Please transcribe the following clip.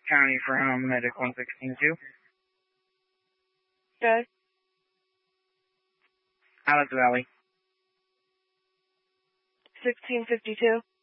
County from Medic 116-2. Okay. Alex Valley. 1652.